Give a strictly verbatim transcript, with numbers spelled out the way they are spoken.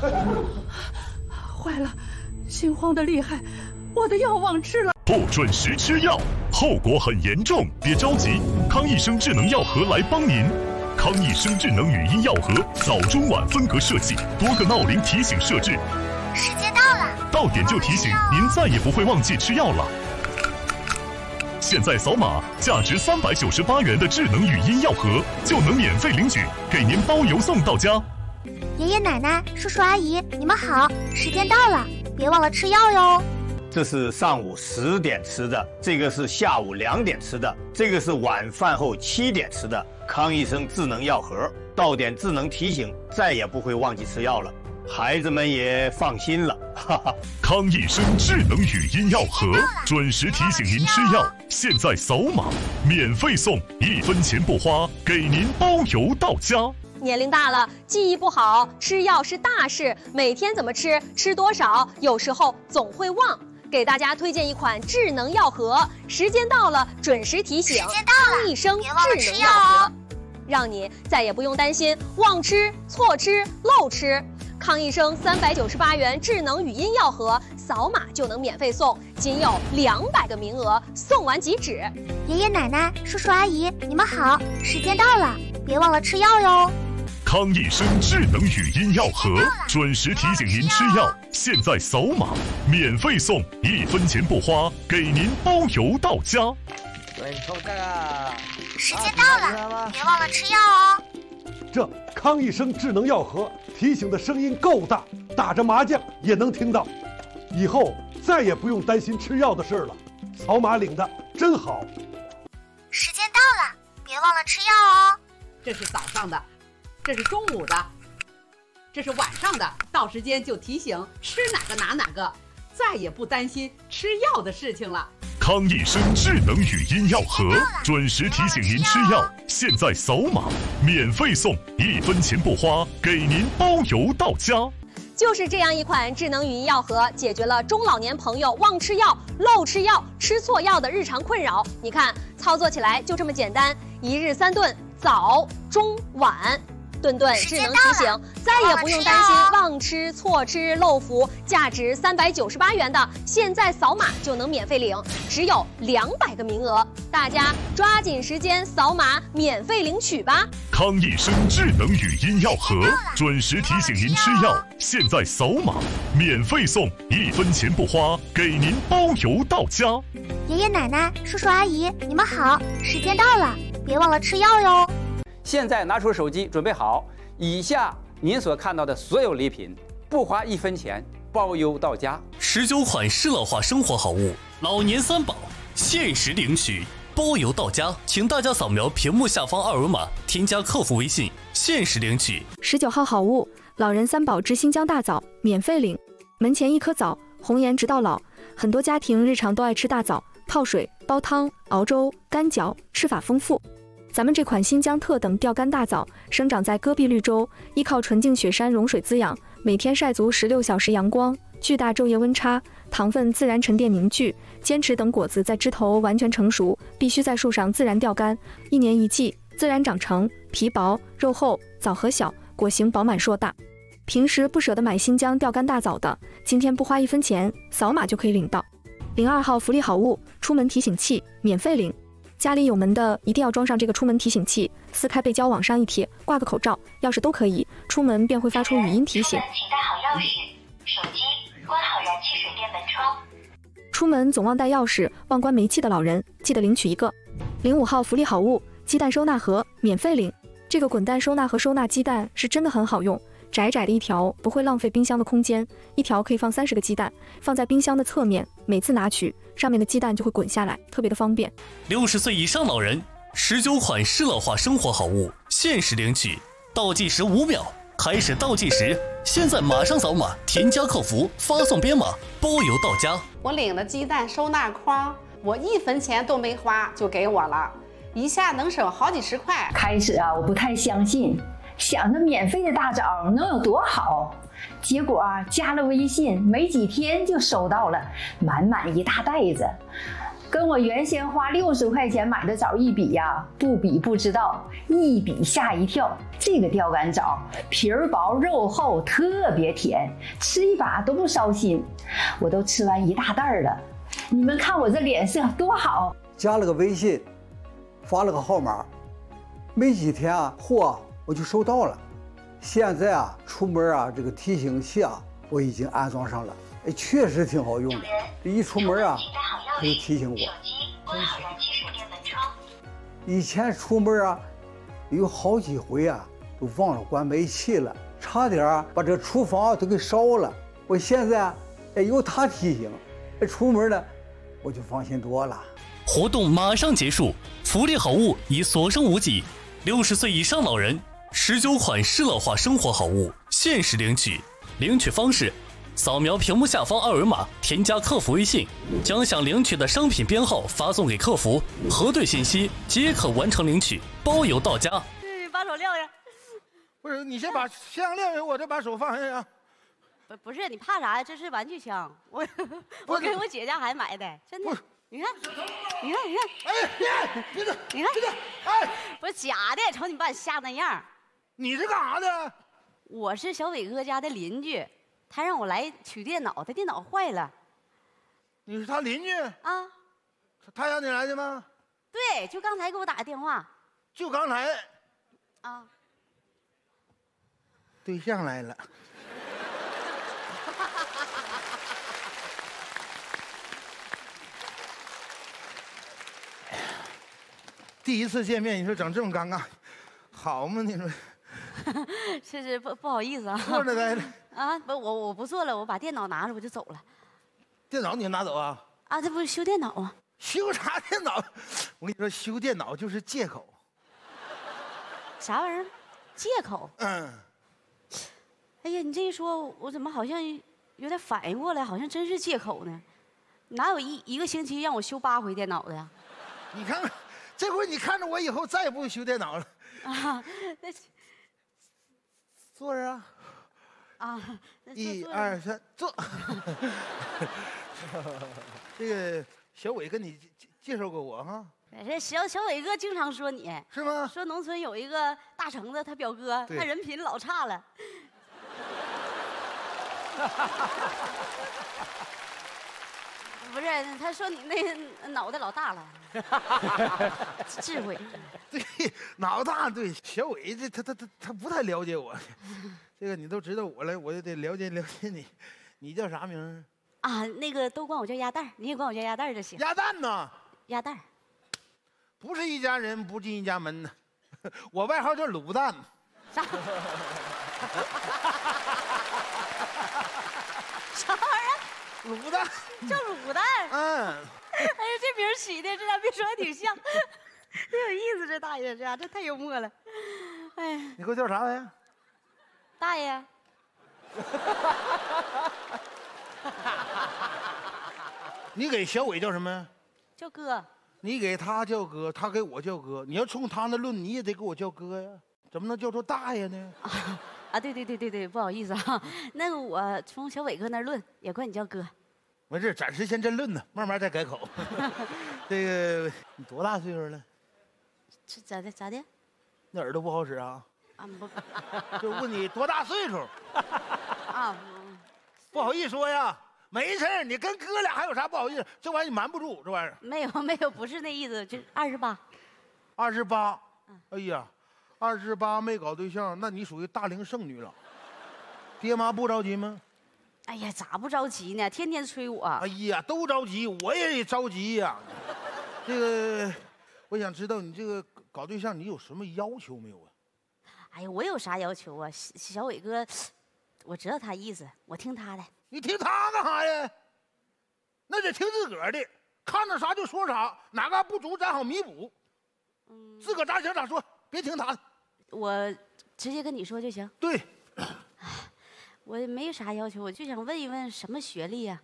坏了，心慌的厉害，我的药忘吃了。 不准时吃药，后果很严重。别着急，康益生智能药盒来帮您。康益生智能语音药盒早中晚分隔设计，多个闹铃提醒设置。 时间到了， 到点就提醒，您再也不会忘记吃药了。现在扫码，价值三百九十八元的智能语音药盒就能免费领取，给您包邮送到家。 爷爷奶奶、叔叔阿姨，你们好，时间到了，别忘了吃药哟。 这是上午十点吃的，这个是下午两点吃的，这个是晚饭后七点吃的。康益生智能药盒，到点智能提醒，再也不会忘记吃药了。孩子们也放心了，哈哈。 康益生智能语音药盒，准时提醒您吃药。现在扫码，免费送，一分钱不花，给您包邮到家。 年龄大了，记忆不好，吃药是大事，每天怎么吃，吃多少，有时候总会忘。给大家推荐一款智能药盒，时间到了准时提醒。 时间到了， 康益生智能药盒，让你再也不用担心忘吃、错吃、漏吃。康益生三百九十八元智能语音药盒，扫码就能免费送，仅有两百个名额，送完即止。 爷爷奶奶、叔叔阿姨，你们好，时间到了，别忘了吃药哟。 康益生智能语音药盒，准时提醒您吃药。现在扫码，免费送，一分钱不花，给您包邮到家。 时间到了，别忘了吃药哦。 这康益生智能药盒提醒的声音够大，打着麻将也能听到。以后再也不用担心吃药的事了。扫码领的真好。 时间到了，别忘了吃药哦。 这是早上的，这是中午的，这是晚上的，到时间就提醒吃哪个拿哪个，再也不担心吃药的事情了。 康益生智能语音药盒，准时提醒您吃药。现在扫码，免费送，一分钱不花，给您包邮到家。 就是这样一款智能语音药盒，解决了中老年朋友忘吃药、漏吃药、吃错药的日常困扰。你看，操作起来就这么简单，一日三顿，早、中、晚。顿顿智能提醒，再也不用担心忘吃、错吃、漏服。价值三百九十八元的，现在扫码就能免费领，只有两百个名额，大家抓紧时间扫码免费领取吧。 康益生智能语音药盒，准时提醒您吃药。现在扫码，免费送，一分钱不花，给您包邮到家。 爷爷奶奶、叔叔阿姨，你们好，时间到了，别忘了吃药哟。 现在拿出手机，准备好，以下您所看到的所有礼品，不花一分钱，包邮到家。 十九款适老化生活好物，老年三宝，限时领取，包邮到家。请大家扫描屏幕下方二维码，添加客服微信，限时领取。 十九号好物，老人三宝之新疆大枣，免费领。门前一颗枣，红颜直到老。很多家庭日常都爱吃大枣，泡水、煲汤、熬粥、干嚼，吃法丰富。咱们这款新疆特等钓竿大枣生长在戈壁绿洲，依靠纯净雪山融水滋养，每天晒足十六小时阳光，巨大昼夜温差，糖分自然沉淀凝聚，坚持等果子在枝头完全成熟，必须在树上自然钓竿，一年一季，自然长成，皮薄肉厚，枣核小，果形饱满硕大。平时不舍得买新疆钓竿大枣的，今天不花一分钱，扫码就可以领到。零二号福利好物，出门提醒器，免费领。家里有门的一定要装上这个出门提醒器，撕开背胶往上一贴，挂个口罩、钥匙都可以，出门便会发出语音提醒。 请带好钥匙、手机，关好燃气水电门窗。 出门总忘带钥匙、忘关煤气的老人，记得领取一个。零五号福利好物，鸡蛋收纳盒，免费领。这个滚蛋收纳盒收纳鸡蛋是真的很好用，窄窄的一条不会浪费冰箱的空间，一条可以放三十个鸡蛋，放在冰箱的侧面，每次拿取上面的鸡蛋就会滚下来，特别的方便。 六十岁以上老人，十九款适老化生活好物，限时领取，倒计时五秒，开始倒计时，现在马上扫码，添加客服，发送编码，包邮到家。 我领了鸡蛋收纳筐，我一分钱都没花就给我了，一下能省好几十块。 开始啊，我不太相信。想着免费的大枣能有多好，结果啊加了微信没几天就收到了满满一大袋子， 跟我原先花六十块钱买的枣一比呀，不比不知道，一比吓一跳。这个吊杆枣皮儿薄肉厚，特别甜，吃一把都不烧心。我都吃完一大袋了，你们看我这脸色多好。 加了个微信，发了个号码，没几天啊，货我就收到了。现在啊，出门啊，这个提醒器啊，我已经安装上了，哎，确实挺好用的。这一出门啊，它就提醒我。 关好燃气手电门窗。 以前出门啊，有好几回啊，都忘了关煤气了，差点啊把这厨房都给烧了。我现在哎有它提醒，哎出门呢，我就放心多了。 活动马上结束，福利好物已所剩无几。六十岁以上老人十九款适老化生活好物限时领取，领取方式：扫描屏幕下方二维码，添加客服微信，将想领取的商品编号发送给客服，核对信息即可完成领取，包邮到家。 嗯，把手撂下。 不是，你先把枪撂下，我再把手放下呀。 不不是，你怕啥呀？这是玩具枪，我我给我姐家孩子买的，真的。你看，你看，你看， 哎，别动， 你看， 别动，哎， 不是假的，瞅你把你吓那样。 你是干啥的？ 我是小伟哥家的邻居，他让我来取电脑，他电脑坏了。 你是他邻居啊？ 他让你来的吗？ 对，就刚才给我打的电话。 就刚才。 啊。 对象来了。第一次见面，你说整这么尴尬，好吗？你说， 是是不不好意思啊。 坐着待着。 啊，不，我我不坐了，我把电脑拿着我就走了。 电脑你拿走啊？ 啊，这不是修电脑吗？ 修啥电脑？我跟你说，修电脑就是借口。 啥玩意儿？借口？ 嗯。 哎呀，你这一说，我怎么好像有点反应过来，好像真是借口呢？哪有一一个星期让我修八回电脑的呀？ 你看看。这回你看着我以后再也不会修电脑了啊！那坐着啊！ 啊！ 一二三，坐。这个小伟跟你介绍过我哈？ 这小小伟哥经常说你是吗？ 说农村有一个大橙子，他表哥那人品老差了。不是，他说你那脑袋老大了，智慧。 对，脑大对。小伟这他他他他不太了解我，这个你都知道我了，我就得了解了解你。你叫啥名？ 啊，那个都管我叫鸭蛋，你也管我叫鸭蛋就行。 鸭蛋呢？ 鸭蛋， 不是一家人不进一家门呢。我外号叫卤蛋。 啥？啥玩意儿？ 卤蛋叫卤蛋， 嗯， 哎呀，这名起的，这俩别说还挺像，挺有意思。这大爷这这太幽默了，哎， 你给我叫啥呀？ 大爷。 你给小伟叫什么？ 叫哥。 你给他叫哥，他给我叫哥。你要冲他那论，你也得给我叫哥呀，怎么能叫做大爷呢？ 啊啊，对对对对对，不好意思啊，那个我从小伟哥那儿论，也管你叫哥。 没事，暂时先真论呢，慢慢再改口。这个你多大岁数了？ 这咋的咋的？ 那耳朵不好使啊？ 啊不， 就问你多大岁数？ 啊， 不好意思说呀，没事，你跟哥俩还有啥不好意思？这玩意儿你瞒不住，这玩意儿。 没有没有，不是那意思，就二十八。 二十八，哎呀。二十八没搞对象，那你属于大龄剩女了。爹妈不着急吗？ 哎呀，咋不着急呢？天天催我。 哎呀，都着急，我也着急呀。这个，我想知道你这个搞对象，你有什么要求没有啊？ 哎呀，我有啥要求啊？小伟哥，我知道他意思，我听他的。 你听他干啥呀？那得听自个儿的，看着啥就说啥，哪嘎不足咱好弥补。嗯，自个儿咋想咋说，别听他的。 我直接跟你说就行。 对， 我没啥要求，我就想问一问什么学历呀？